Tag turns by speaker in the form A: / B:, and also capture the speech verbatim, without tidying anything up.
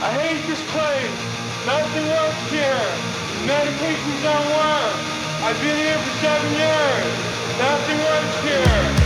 A: I hate this place. Nothing works here. Medications don't work. I've been here for seven years. Nothing works here.